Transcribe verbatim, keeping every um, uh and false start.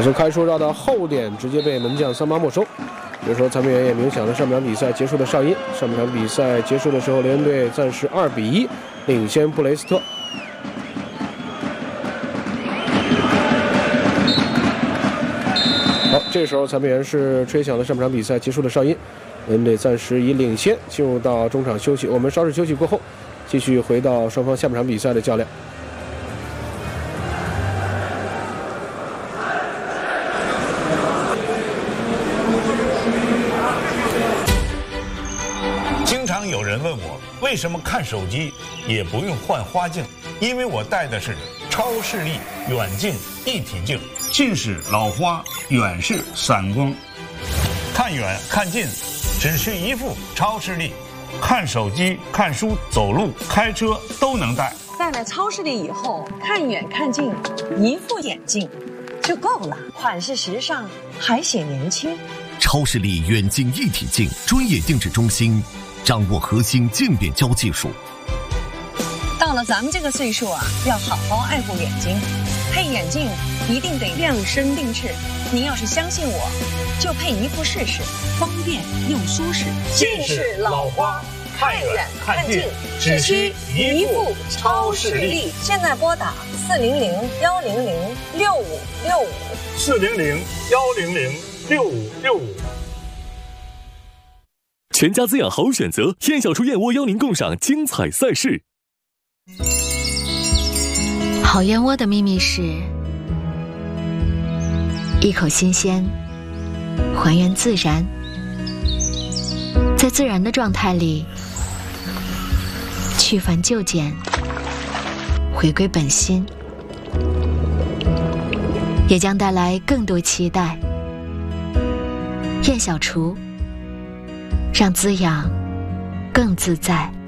速开出，绕到后点，直接被门将桑巴没收。比如说，裁判员也鸣响了上半场比赛结束的哨音。上半场比赛结束的时候，雷恩队暂时二比一领先布雷斯特。好，这个时候裁判员是吹响了上半场比赛结束的哨音，雷恩队暂时以领先进入到中场休息。我们稍事休息过后，继续回到双方下半场比赛的较量。 有人问我为什么看手机也不用换花镜，因为我戴的是超视力远近一体镜，近视老花，远视散光，看远看近只需一副超视力，看手机、看书、走路、开车都能戴。 戴了超视力以后，看远看近，一副眼镜就够了，款式时尚，还显年轻。 超视力远近一体镜专业定制中心。掌握核心镜变焦技术。 到了咱们这个岁数啊，要好好爱护眼睛，配眼镜一定得量身定制。您要是相信我，就配一副试试，方便又舒适。 近视老花，看远看近，只需一副超视力。 现在拨打四零零幺零零六五六五， 四零零幺零零六五六五。 全家滋养好选择，燕小厨燕窝邀您共赏精彩赛事。 好燕窝的秘密是一口新鲜，还原自然，在自然的状态里去繁就简，回归本心，也将带来更多期待。燕小厨，让滋养更自在。